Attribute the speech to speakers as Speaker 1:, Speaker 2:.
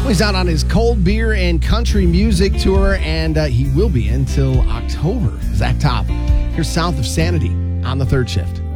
Speaker 1: He's out on his cold beer and country music tour, and he will be until October. Zach Top, here's South of Sanity on the third shift.